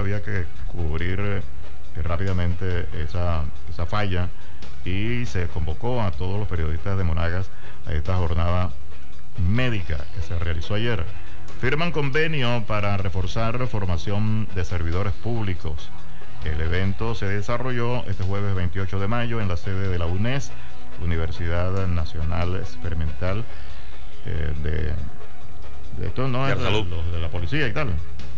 había que cubrir rápidamente esa falla y se convocó a todos los periodistas de Monagas a esta jornada médica que se realizó ayer. Firman convenio para reforzar formación de servidores públicos. El evento se desarrolló este jueves 28 de mayo en la sede de la UNES, Universidad Nacional Experimental de esto, ¿no? De la policía y tal.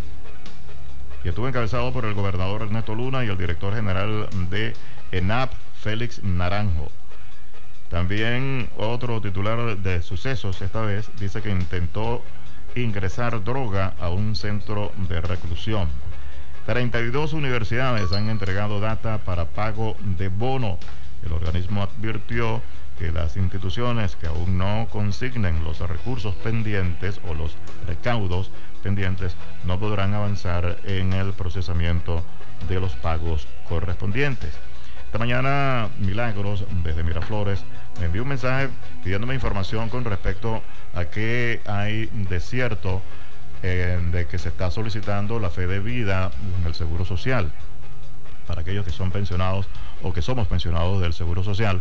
Y estuvo encabezado por el gobernador Ernesto Luna y el director general de ENAP, Félix Naranjo. También otro titular de Sucesos, esta vez, dice que intentó ingresar droga a un centro de reclusión. 32 universidades han entregado data para pago de bono. El organismo advirtió que las instituciones que aún no consignen los recursos pendientes o los recaudos pendientes no podrán avanzar en el procesamiento de los pagos correspondientes. Esta mañana, Milagros, desde Miraflores, me envió un mensaje pidiéndome información con respecto a que hay desierto de que se está solicitando la fe de vida en el Seguro Social para aquellos que son pensionados o que somos pensionados del Seguro Social.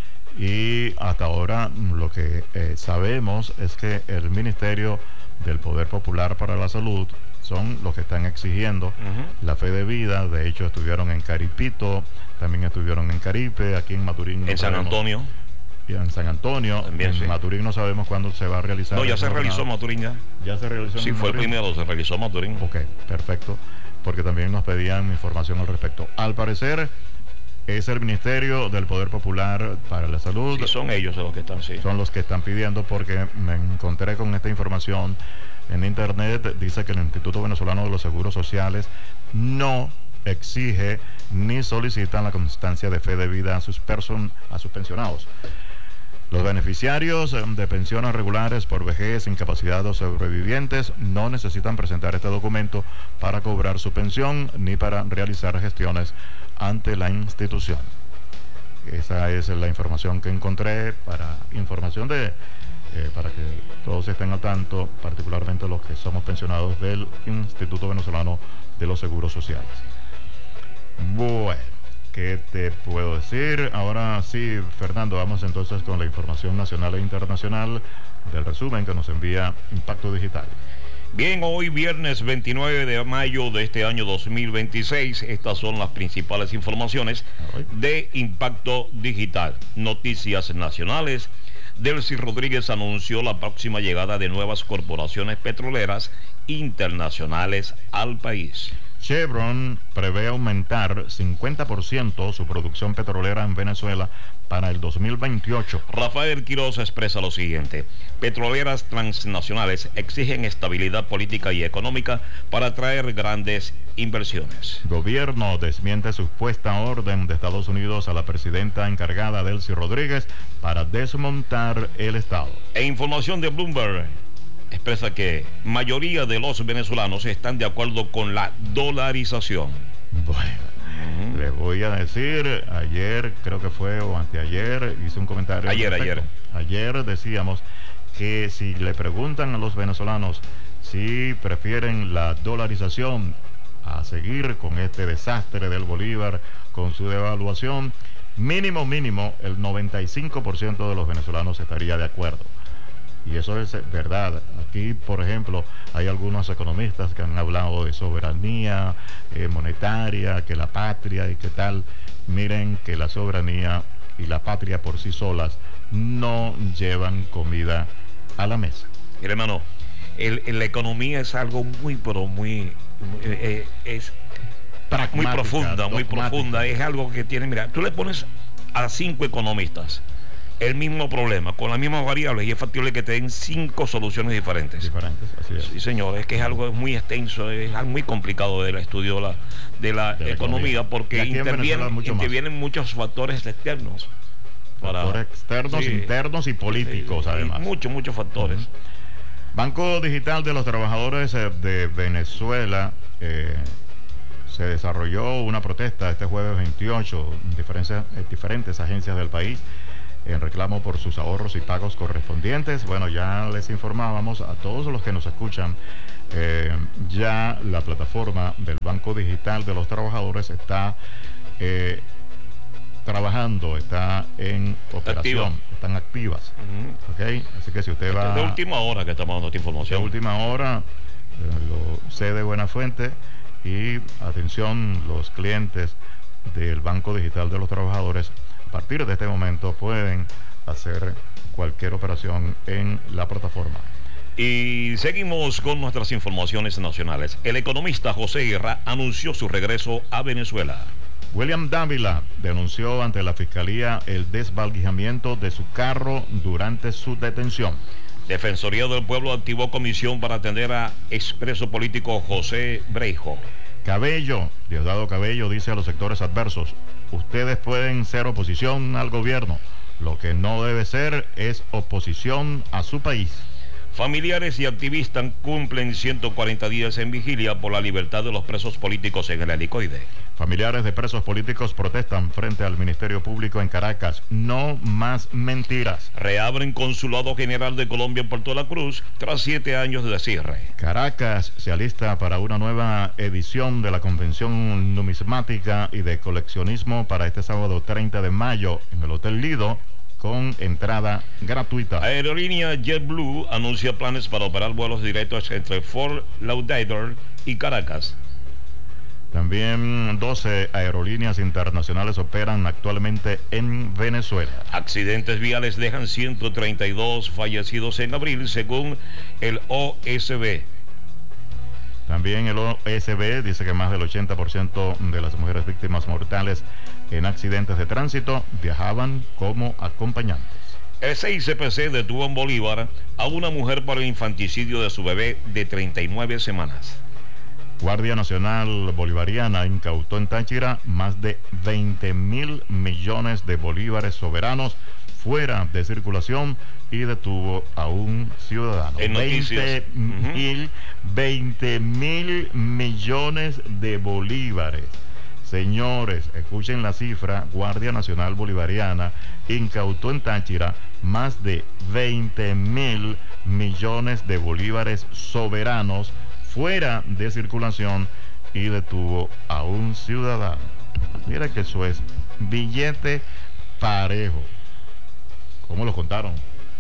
Y hasta ahora lo que sabemos es que el Ministerio del Poder Popular para la Salud son los que están exigiendo la fe de vida. De hecho, estuvieron en Caripito, también estuvieron en Caripe, aquí en Maturín. En San Antonio. Y en San Antonio, también, en Maturín no sabemos cuándo se va a realizar. No, ya se realizó Maturín ya. ¿Ya se realizó? Sí, fue el primero, se realizó Maturín. Ok, perfecto, porque también nos pedían información al respecto. Al parecer, es el Ministerio del Poder Popular para la Salud. Sí, son ellos los que están, sí. Son los que están pidiendo, porque me encontré con esta información en internet. Dice que el Instituto Venezolano de los Seguros Sociales no exige ni solicita la constancia de fe de vida a sus pensionados. Los beneficiarios de pensiones regulares por vejez, incapacidad o sobrevivientes no necesitan presentar este documento para cobrar su pensión ni para realizar gestiones ante la institución. Esa es la información que encontré para información para que todos estén al tanto, particularmente los que somos pensionados del Instituto Venezolano de los Seguros Sociales. Bueno, ¿qué te puedo decir? Ahora sí, Fernando, vamos entonces con la información nacional e internacional del resumen que nos envía Impacto Digital. Bien, hoy viernes 29 de mayo de este año 2026, estas son las principales informaciones de Impacto Digital. Noticias nacionales. Delcy Rodríguez anunció la próxima llegada de nuevas corporaciones petroleras internacionales al país. Chevron prevé aumentar 50% su producción petrolera en Venezuela para el 2028. Rafael Quiroz expresa lo siguiente: petroleras transnacionales exigen estabilidad política y económica para atraer grandes inversiones. Gobierno desmiente supuesta orden de Estados Unidos a la presidenta encargada Delcy Rodríguez para desmontar el Estado. E información de Bloomberg expresa que mayoría de los venezolanos están de acuerdo con la dolarización. Bueno, les voy a decir, ayer creo que fue o anteayer, hice un comentario. Ayer decíamos que si le preguntan a los venezolanos si prefieren la dolarización a seguir con este desastre del bolívar, con su devaluación, mínimo, el 95% de los venezolanos estaría de acuerdo. Y eso es verdad. Aquí, por ejemplo, hay algunos economistas que han hablado de soberanía monetaria, que la patria y qué tal. Miren que la soberanía y la patria por sí solas no llevan comida a la mesa. Mira, hermano, la economía es algo muy profunda, muy profunda. Es algo que tiene, mira, tú le pones a 5 economistas el mismo problema, con las mismas variables, y es factible que te den 5 soluciones diferentes. Así es. Sí, señor, es que es algo muy extenso, es algo muy complicado del estudio de la economía, porque intervienen muchos factores externos. Factores externos, internos y políticos, además. Muchos factores. Banco Digital de los Trabajadores de Venezuela, se desarrolló una protesta este jueves 28 en diferentes agencias del país. en reclamo por sus ahorros y pagos correspondientes. Bueno, ya les informábamos a todos los que nos escuchan, ya la plataforma del Banco Digital de los Trabajadores está trabajando, está en operación, están activas. ¿Okay? Así que si usted va... De última hora que estamos dando esta información. De última hora, lo sé de buena fuente. Y atención, los clientes del Banco Digital de los Trabajadores, a partir de este momento pueden hacer cualquier operación en la plataforma. Y seguimos con nuestras informaciones nacionales. El economista José Guerra anunció su regreso a Venezuela. William Dávila denunció ante la Fiscalía el desvalijamiento de su carro durante su detención. Defensoría del Pueblo activó comisión para atender a expreso político José Breijo. Cabello, Diosdado Cabello, dice a los sectores adversos: ustedes pueden ser oposición al gobierno, lo que no debe ser es oposición a su país. Familiares y activistas cumplen 140 días en vigilia por la libertad de los presos políticos en el Helicoide. Familiares de presos políticos protestan frente al Ministerio Público en Caracas. No más mentiras. Reabren Consulado General de Colombia en Puerto La Cruz tras 7 años de cierre. Caracas se alista para una nueva edición de la Convención Numismática y de Coleccionismo para este sábado 30 de mayo en el Hotel Lido, con entrada gratuita. Aerolínea JetBlue anuncia planes para operar vuelos directos entre Fort Lauderdale y Caracas. También 12 aerolíneas internacionales operan actualmente en Venezuela. Accidentes viales dejan 132 fallecidos en abril, según el OSB. También el OSB dice que más del 80% de las mujeres víctimas mortales en accidentes de tránsito viajaban como acompañantes. El CICPC detuvo en Bolívar a una mujer por el infanticidio de su bebé de 39 semanas. Guardia Nacional Bolivariana incautó en Táchira más de 20.000 millones de bolívares soberanos fuera de circulación y detuvo a un ciudadano. 20 mil millones de bolívares. Señores, escuchen la cifra. Guardia Nacional Bolivariana incautó en Táchira más de 20.000 millones de bolívares soberanos fuera de circulación y detuvo a un ciudadano. Mira que eso es billete parejo. ¿Cómo lo contaron?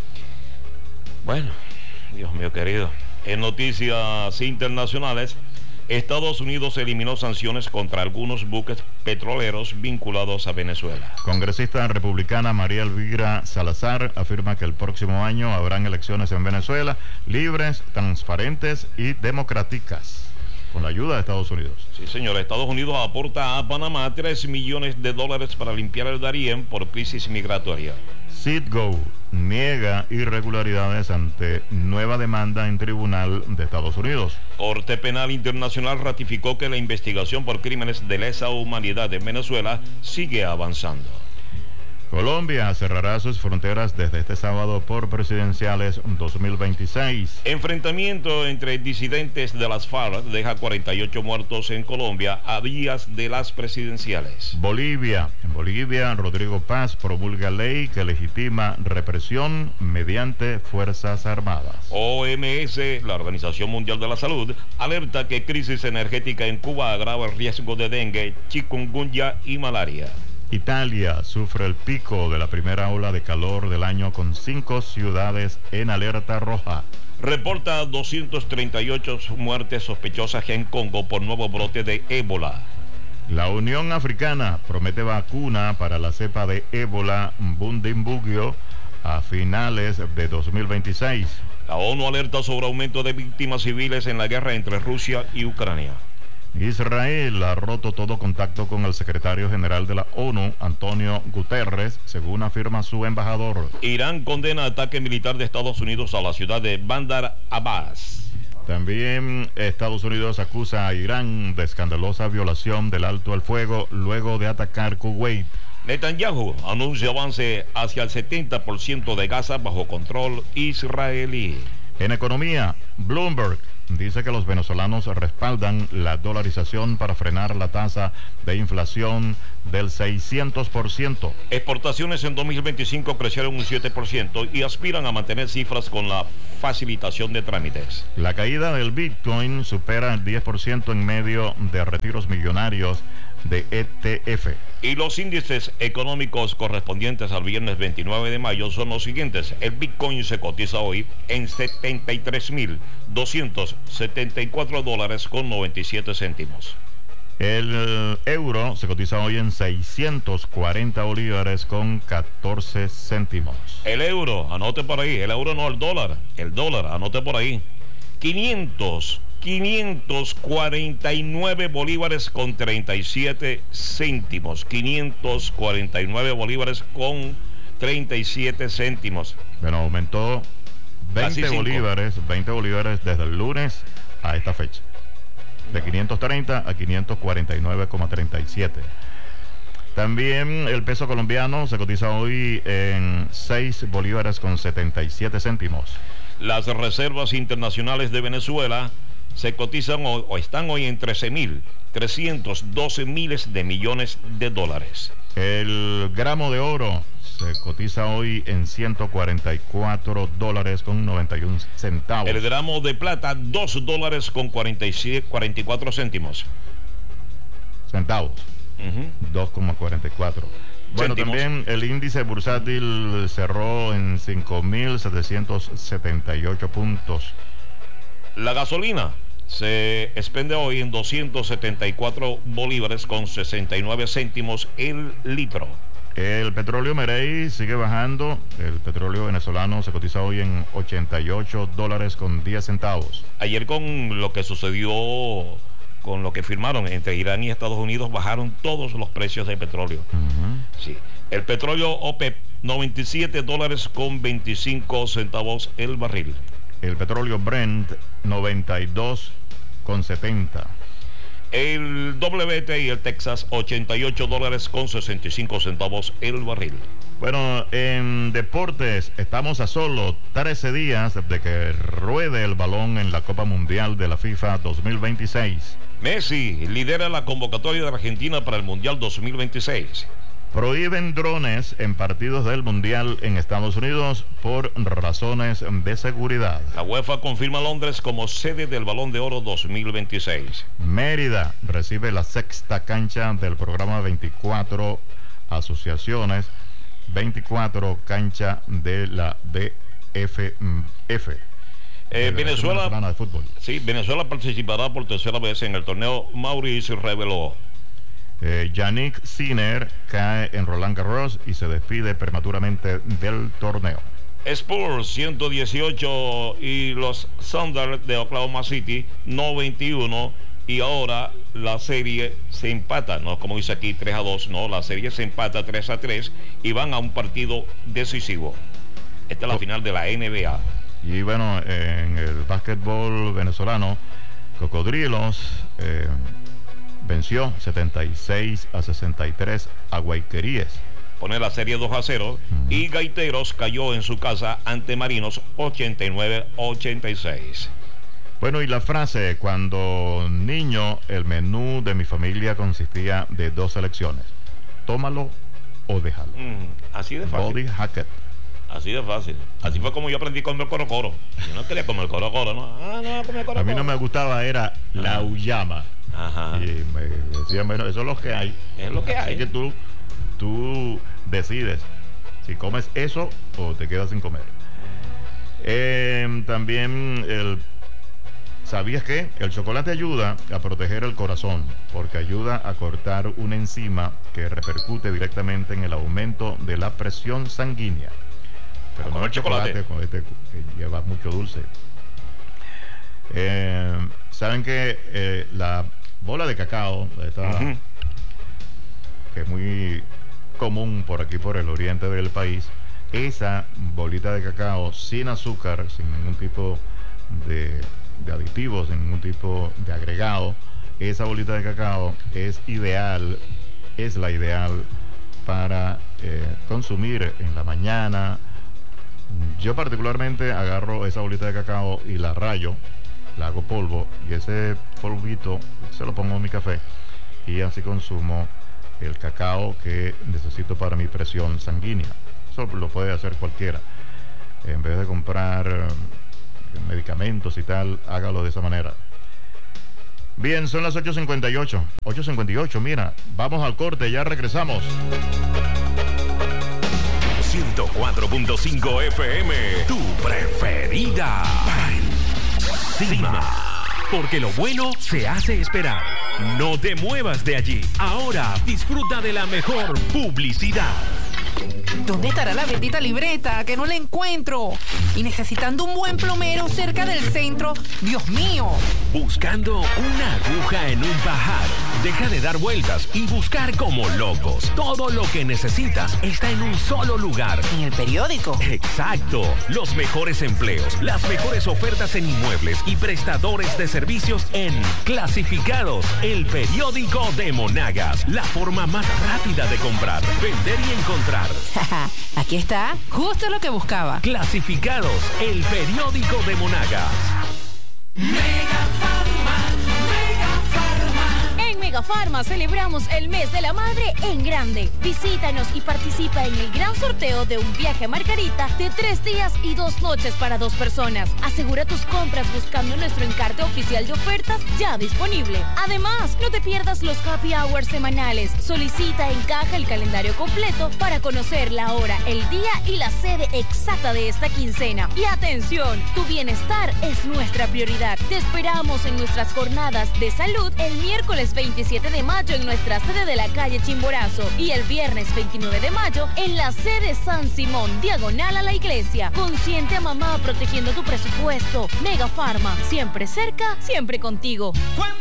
Bueno, Dios mío querido. En noticias internacionales, Estados Unidos eliminó sanciones contra algunos buques petroleros vinculados a Venezuela. Congresista republicana María Elvira Salazar afirma que el próximo año habrán elecciones en Venezuela libres, transparentes y democráticas, con la ayuda de Estados Unidos. Sí, señor. Estados Unidos aporta a Panamá $3 millones para limpiar el Darién por crisis migratoria. Citgo niega irregularidades ante nueva demanda en tribunal de Estados Unidos. Corte Penal Internacional ratificó que la investigación por crímenes de lesa humanidad en Venezuela sigue avanzando. Colombia cerrará sus fronteras desde este sábado por presidenciales 2026. Enfrentamiento entre disidentes de las FARC deja 48 muertos en Colombia a días de las presidenciales. Bolivia. En Bolivia, Rodrigo Paz promulga ley que legitima represión mediante Fuerzas Armadas. OMS, la Organización Mundial de la Salud, alerta que crisis energética en Cuba agrava el riesgo de dengue, chikungunya y malaria. Italia sufre el pico de la primera ola de calor del año con 5 ciudades en alerta roja. Reporta 238 muertes sospechosas en Congo por nuevo brote de ébola. La Unión Africana promete vacuna para la cepa de ébola Bundibugyo a finales de 2026. La ONU alerta sobre aumento de víctimas civiles en la guerra entre Rusia y Ucrania. Israel ha roto todo contacto con el secretario general de la ONU, Antonio Guterres, según afirma su embajador. Irán condena ataque militar de Estados Unidos a la ciudad de Bandar Abbas. También Estados Unidos acusa a Irán de escandalosa violación del alto al fuego luego de atacar Kuwait. Netanyahu anuncia avance hacia el 70% de Gaza bajo control israelí. En economía, Bloomberg dice que los venezolanos respaldan la dolarización para frenar la tasa de inflación del 600%. Exportaciones en 2025 crecieron un 7% y aspiran a mantener cifras con la facilitación de trámites. La caída del Bitcoin supera el 10% en medio de retiros millonarios de ETF. Y los índices económicos correspondientes al viernes 29 de mayo son los siguientes. El Bitcoin se cotiza hoy en $73,274 con 97 céntimos. El euro se cotiza hoy en 640 bolívares con 14 céntimos. El euro, anote por ahí, el euro no el dólar, anote por ahí. 549 bolívares con 37 céntimos. 549 bolívares con 37 céntimos. Bueno, aumentó 20 bolívares desde el lunes a esta fecha. De 530 a 549,37. También el peso colombiano se cotiza hoy en 6 bolívares con 77 céntimos. Las reservas internacionales de Venezuela se cotizan o están hoy en 13.312 miles de millones de dólares. El gramo de oro se cotiza hoy en $144 con 91 centavos. El gramo de plata, $2 con 44 céntimos. Centavos. 2,44. Bueno, Céntimos. también el índice bursátil cerró en 5.778 puntos. La gasolina se expende hoy en 274 bolívares con 69 céntimos el litro. El petróleo Merey sigue bajando. El petróleo venezolano se cotiza hoy en $88 con 10 centavos. Ayer con lo que sucedió, con lo que firmaron entre Irán y Estados Unidos, bajaron todos los precios del petróleo. Sí. El petróleo OPEP, $97 con 25 centavos el barril. El petróleo Brent, 92 con 70. El WTI y el Texas, $88 con 65 centavos el barril. Bueno, en deportes estamos a solo 13 días de que ruede el balón en la Copa Mundial de la FIFA 2026. Messi lidera la convocatoria de Argentina para el Mundial 2026. Prohíben drones en partidos del Mundial en Estados Unidos por razones de seguridad. La UEFA confirma a Londres como sede del Balón de Oro 2026. Mérida recibe la sexta cancha del programa 24 Asociaciones, 24 cancha de la BFF. Venezuela, de fútbol. Sí, Venezuela participará por tercera vez en el torneo Mauricio reveló. Yannick Sinner cae en Roland Garros y se despide prematuramente del torneo. Spurs 118 y los Thunder de Oklahoma City 91, y ahora la serie se empata, no como dice aquí 3-2, no, la serie se empata 3-3 y van a un partido decisivo. Esta es la final de la NBA. Y bueno, en el básquetbol venezolano, Cocodrilos venció 76-63 a Guayqueríes. Pone la serie 2-0 y Gaiteros cayó en su casa ante Marinos 89-86. Bueno, y la frase: cuando niño el menú de mi familia consistía de 2 elecciones: tómalo o déjalo. Así de fácil. Body Hackett. Así de fácil. Así fue como yo aprendí a comer corocoro. Yo no quería comer corocoro, ¿no? No, comer corocoro. A mí no me gustaba, era la uyama. Ajá. Y me decían, bueno, eso es lo que hay. Es lo que hay. Así que tú decides si comes eso o te quedas sin comer. También ¿sabías que el chocolate ayuda a proteger el corazón? Porque ayuda a cortar una enzima que repercute directamente en el aumento de la presión sanguínea. Pero no el chocolate con que lleva mucho dulce. Saben que la bola de cacao, que es muy común por aquí, por el oriente del país, esa bolita de cacao sin azúcar, sin ningún tipo de aditivos, sin ningún tipo de agregado, esa bolita de cacao es la ideal para consumir en la mañana. Yo particularmente agarro esa bolita de cacao y la rayo la hago polvo y ese polvito se lo pongo en mi café y así consumo el cacao que necesito para mi presión sanguínea. Eso lo puede hacer cualquiera. En vez de comprar medicamentos y tal, hágalo de esa manera. Bien, son las 8:58. 8:58, mira, vamos al corte, ya regresamos. 104.5 FM, tu preferida. Encima. Porque lo bueno se hace esperar. No te muevas de allí. Ahora disfruta de la mejor publicidad. ¿Dónde estará la bendita libreta? Que no la encuentro. Y necesitando un buen plomero cerca del centro. Dios mío. Buscando una aguja en un pajar. Deja de dar vueltas y buscar como locos. Todo lo que necesitas está en un solo lugar. ¿En el periódico? Exacto. Los mejores empleos, las mejores ofertas en inmuebles y prestadores de servicios en Clasificados, el periódico de Monagas. La forma más rápida de comprar, vender y encontrar. Aquí está, justo lo que buscaba. Clasificados, el periódico de Monagas. En Megafarma celebramos el mes de la madre en grande. Visítanos y participa en el gran sorteo de un viaje a Margarita de 3 días y 2 noches para 2 personas. Asegura tus compras buscando nuestro encarte oficial de ofertas ya disponible. Además, no te pierdas los happy hours semanales. Solicita en caja el calendario completo para conocer la hora, el día y la sede exacta de esta quincena. Y atención, tu bienestar es nuestra prioridad. Te esperamos en nuestras jornadas de salud el miércoles 27 de mayo en nuestra sede de la calle Chimborazo y el viernes 29 de mayo en la sede San Simón, diagonal a la iglesia. Consiente a mamá protegiendo tu presupuesto. Megafarma, siempre cerca, siempre contigo.